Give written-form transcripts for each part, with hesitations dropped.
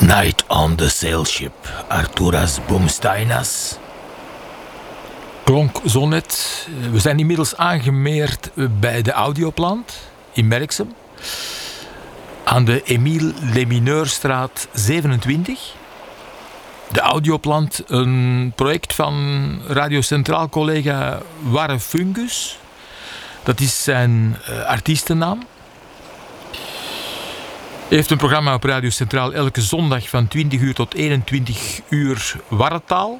Night on the Sailship, Arturas Boomstainas. Klonk zo net. We zijn inmiddels aangemeerd bij de Audioplant in Merksem. Aan de Emile Lemineurstraat 27. De Audioplant, een project van Radio Centraal collega Warre Fungus. Dat is zijn artiestennaam. Hij heeft een programma op Radio Centraal elke zondag van 20 uur tot 21 uur Warretaal.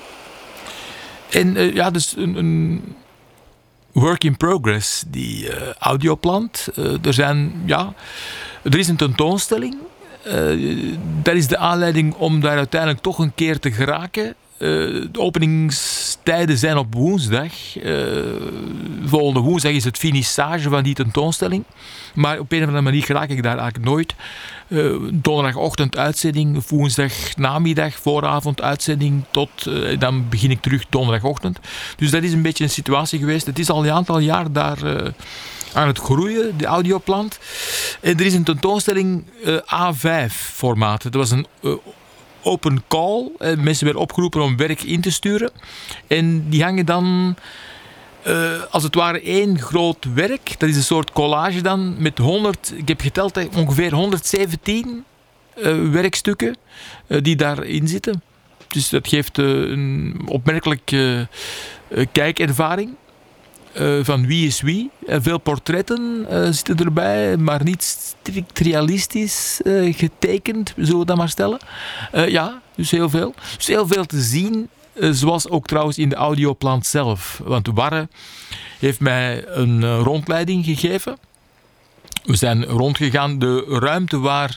En dus een work in progress, die Audioplant. Er is een tentoonstelling. Dat is de aanleiding om daar uiteindelijk toch een keer te geraken. De openingstijden zijn op woensdag. Volgende woensdag is het finissage van die tentoonstelling. Maar op een of andere manier geraak ik daar eigenlijk nooit. Donderdagochtend uitzending, woensdag namiddag, vooravond uitzending, dan begin ik terug donderdagochtend. Dus dat is een beetje een situatie geweest. Het is al een aantal jaar daar aan het groeien, de Audioplant. En er is een tentoonstelling A5-formaat. Dat was een open call. Mensen werden opgeroepen om werk in te sturen. En die hangen dan als het ware één groot werk. Dat is een soort collage dan met 100, ik heb geteld ongeveer 117 werkstukken die daarin zitten. Dus dat geeft een opmerkelijke kijkervaring. Van wie is wie. Veel portretten zitten erbij, maar niet strikt realistisch getekend, zullen we dat maar stellen. Dus heel veel. Dus heel veel te zien, zoals ook trouwens in de Audioplant zelf. Want Warre heeft mij een rondleiding gegeven. We zijn rondgegaan. De ruimte waar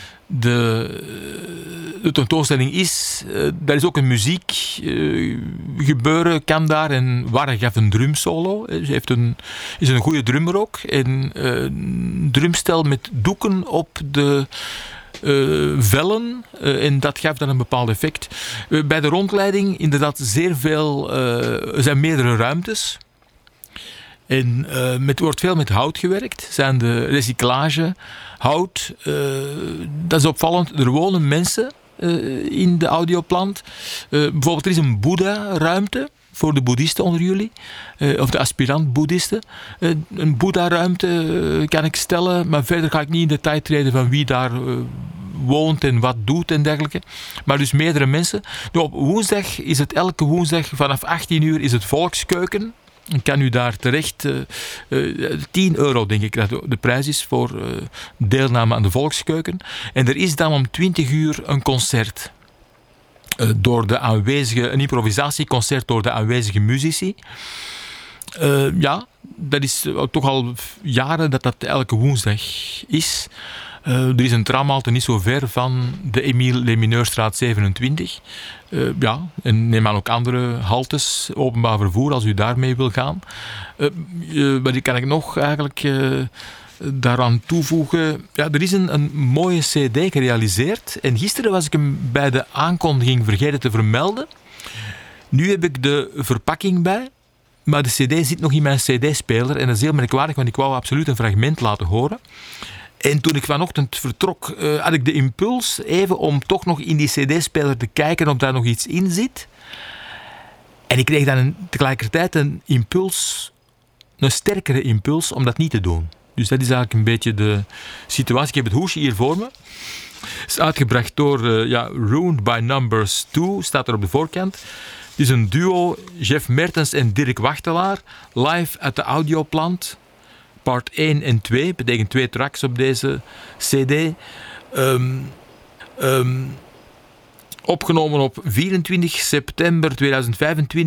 de tentoonstelling is, daar is ook een muziek gebeuren, kan daar. En Warre gaf een drumsolo. Ze is een goede drummer ook. En een drumstel met doeken op de vellen. En dat gaf dan een bepaald effect. Bij de rondleiding inderdaad zeer veel. Er zijn meerdere ruimtes. En wordt veel met hout gewerkt. Zijn de recyclage, hout. Dat is opvallend. Er wonen mensen in de Audioplant. Bijvoorbeeld er is een Boeddha-ruimte voor de boeddhisten onder jullie. Of de aspirant-boeddhisten. Een Boeddha-ruimte kan ik stellen. Maar verder ga ik niet in detail treden van wie daar woont en wat doet en dergelijke. Maar dus meerdere mensen. Nu, op woensdag is het elke woensdag vanaf 18 uur is het Volkskeuken. Ik kan u daar terecht, €10 denk ik dat de prijs is voor deelname aan de Volkskeuken. En er is dan om 20 uur een concert. Een improvisatieconcert door de aanwezige muzici. Dat is toch al jaren dat elke woensdag is. Er is een tramhalte niet zo ver van de Emile Lemineurstraat 27. En neem aan ook andere haltes, openbaar vervoer, als u daarmee wil gaan. Wat kan ik nog eigenlijk daaraan toevoegen? Ja, er is een mooie cd gerealiseerd. En gisteren was ik hem bij de aankondiging vergeten te vermelden. Nu heb ik de verpakking bij. Maar de cd zit nog in mijn cd-speler. En dat is heel merkwaardig, want ik wou absoluut een fragment laten horen. En toen ik vanochtend vertrok, had ik de impuls even om toch nog in die cd-speler te kijken of daar nog iets in zit. En ik kreeg dan tegelijkertijd een sterkere impuls om dat niet te doen. Dus dat is eigenlijk een beetje de situatie. Ik heb het hoesje hier voor me. Het is uitgebracht door Ruined by Numbers 2, staat er op de voorkant. Het is een duo, Jeff Mertens en Dirk Wachtelaar, live uit de Audioplant. Part 1 en 2, betekent 2 tracks op deze cd. Opgenomen op 24 september 2025